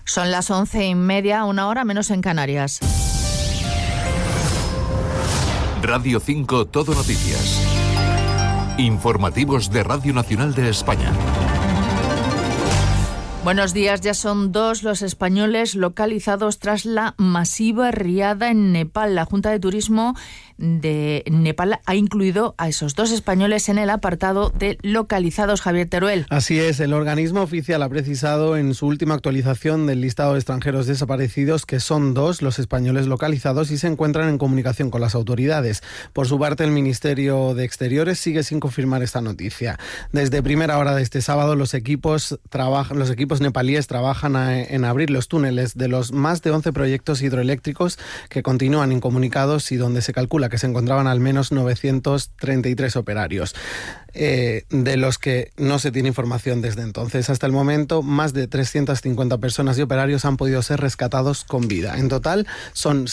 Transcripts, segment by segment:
Son las 11:30, 1 hora menos en Canarias. Radio 5 Todo Noticias. Informativos de Radio Nacional de España. Buenos días, ya son 2 los españoles localizados tras la masiva riada en Nepal. La Junta de Turismo de Nepal ha incluido a esos 2 españoles en el apartado de localizados. Javier Teruel. Así es, el organismo oficial ha precisado en su última actualización del listado de extranjeros desaparecidos que son 2 los españoles localizados y se encuentran en comunicación con las autoridades. Por su parte, el Ministerio de Exteriores sigue sin confirmar esta noticia. Desde primera hora de este sábado, los equipos nepalíes trabajan en abrir los túneles de los más de 11 proyectos hidroeléctricos que continúan incomunicados y donde se calcula que se encontraban al menos 933 operarios, de los que no se tiene información desde entonces. Hasta el momento, más de 350 personas y operarios han podido ser rescatados con vida. En total, son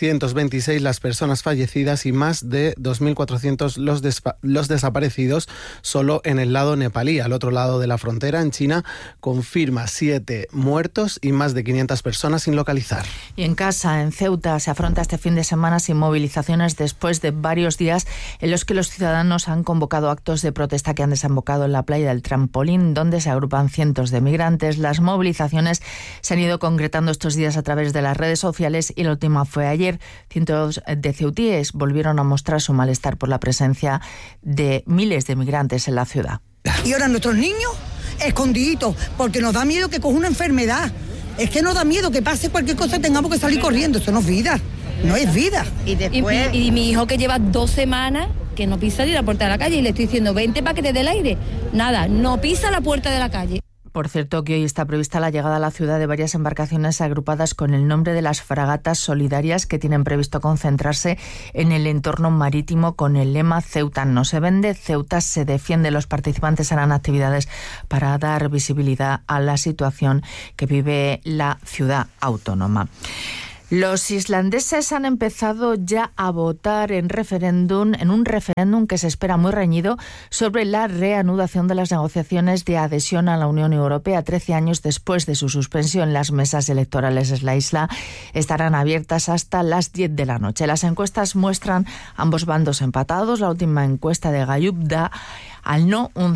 626 las personas fallecidas y más de 2.400 los desaparecidos solo en el lado nepalí. Al otro lado de la frontera, en China, confirma 7 muertos y más de 500 personas sin localizar. Y en casa, en Ceuta, se afronta este fin de semana sin movilizaciones después de varios días en los que los ciudadanos han convocado actos de protesta que han desembocado en la playa del Trampolín, donde se agrupan cientos de migrantes. Las movilizaciones se han ido concretando estos días a través de las redes sociales y la última fue ayer. Cientos de ceutíes volvieron a mostrar su malestar por la presencia de miles de migrantes en la ciudad. Y ahora nuestros niños escondiditos, porque nos da miedo que coja una enfermedad. Es que nos da miedo que pase cualquier cosa y tengamos que salir corriendo. Eso no es vida, no es vida. Y después... Y mi hijo que lleva 2 semanas que no pisa ni la puerta de la calle y le estoy diciendo, vente para que te dé el aire. Nada, no pisa la puerta de la calle. Por cierto, que hoy está prevista la llegada a la ciudad de varias embarcaciones agrupadas con el nombre de las fragatas solidarias que tienen previsto concentrarse en el entorno marítimo con el lema Ceuta no se vende, Ceuta se defiende. Los participantes harán actividades para dar visibilidad a la situación que vive la ciudad autónoma. Los islandeses han empezado ya a votar en un referéndum que se espera muy reñido sobre la reanudación de las negociaciones de adhesión a la Unión Europea. 13 años después de su suspensión, las mesas electorales en la isla estarán abiertas hasta las 10 de la noche. Las encuestas muestran ambos bandos empatados. La última encuesta de Gallup da al no un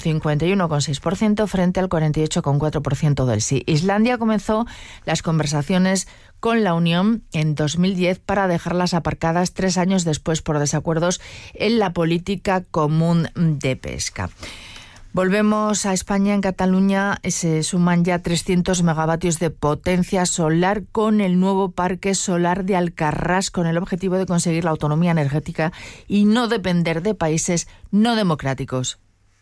51,6% frente al 48,4% del sí. Islandia comenzó las conversaciones con la Unión en 2010 para dejarlas aparcadas 3 años después por desacuerdos en la política común de pesca. Volvemos a España. En Cataluña se suman ya 300 megavatios de potencia solar con el nuevo parque solar de Alcarràs, con el objetivo de conseguir la autonomía energética y no depender de países no democráticos.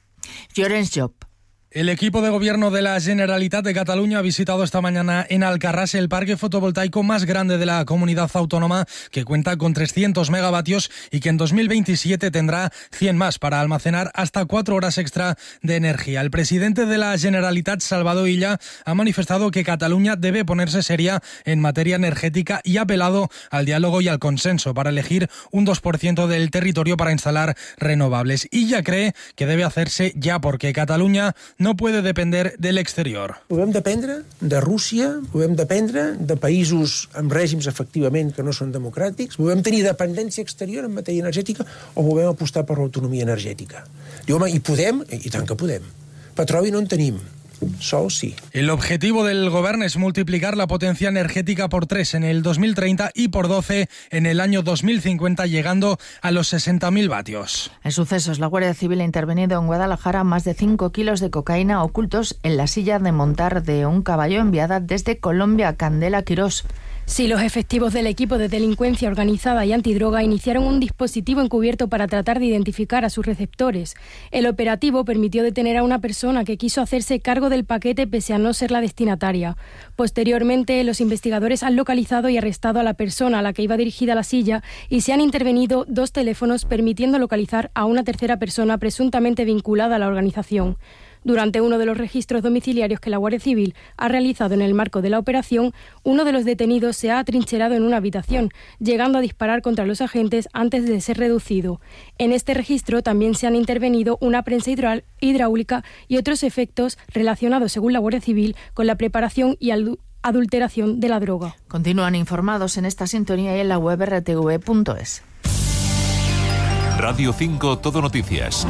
Llorenç Job. El equipo de gobierno de la Generalitat de Cataluña ha visitado esta mañana en Alcarràs el parque fotovoltaico más grande de la comunidad autónoma, que cuenta con 300 megavatios y que en 2027 tendrá 100 más para almacenar hasta 4 horas extra de energía. El presidente de la Generalitat, Salvador Illa, ha manifestado que Cataluña debe ponerse seria en materia energética y ha apelado al diálogo y al consenso para elegir un 2% del territorio para instalar renovables. Illa cree que debe hacerse ya porque Cataluña no puede depender del exterior. Podem dependre de Rússia, podem dependre de països amb règims efectivament que no són democràtics, podem tenir dependència exterior en matèria energètica o podem apostar per l'autonomia energètica. Diu, home, i podem? I tant que podem. Petroli no en tenim. Sol sí. El objetivo del gobierno es multiplicar la potencia energética por 3 en el 2030 y por 12 en el año 2050, llegando a los 60.000 vatios. En sucesos, la Guardia Civil ha intervenido en Guadalajara más de 5 kilos de cocaína ocultos en la silla de montar de un caballo enviada desde Colombia a Candela, Quirós. Sí, los efectivos del equipo de delincuencia organizada y antidroga iniciaron un dispositivo encubierto para tratar de identificar a sus receptores. El operativo permitió detener a una persona que quiso hacerse cargo del paquete pese a no ser la destinataria. Posteriormente, los investigadores han localizado y arrestado a la persona a la que iba dirigida la silla y se han intervenido 2 teléfonos permitiendo localizar a una tercera persona presuntamente vinculada a la organización. Durante uno de los registros domiciliarios que la Guardia Civil ha realizado en el marco de la operación, uno de los detenidos se ha atrincherado en una habitación, llegando a disparar contra los agentes antes de ser reducido. En este registro también se han intervenido una prensa hidráulica y otros efectos relacionados, según la Guardia Civil, con la preparación y adulteración de la droga. Continúan informados en esta sintonía y en la web rtv.es. Radio 5 Todo Noticias.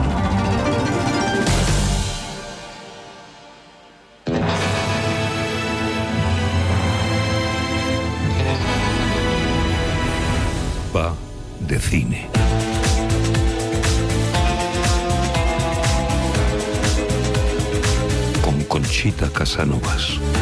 Va de cine. Con Conchita Casanovas.